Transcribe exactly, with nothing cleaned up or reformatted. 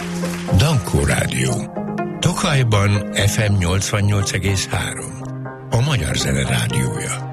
Dankó Rádió. Tokajban ef em nyolcvannyolc egész három. A Magyar Zene Rádiója.